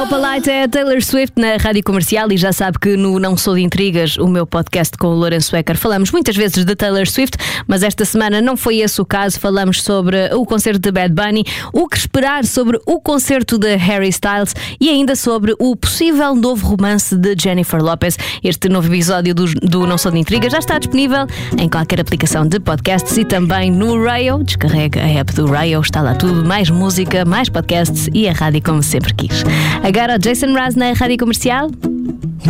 Opalite é a Taylor Swift na Rádio Comercial e já sabe que no Não Sou de Intrigas, o meu podcast com o Lourenço Ecker, falamos muitas vezes de Taylor Swift, mas esta semana não foi esse o caso. Falamos sobre o concerto de Bad Bunny, o que esperar sobre o concerto de Harry Styles e ainda sobre o possível novo romance de Jennifer Lopez. Este novo episódio do Não Sou de Intrigas já está disponível em qualquer aplicação de podcasts e também no Rayo. Descarrega a app do Rayo, está lá tudo, mais música, mais podcasts e a rádio como sempre quis. Agora o Jason Mraz na Rádio Comercial.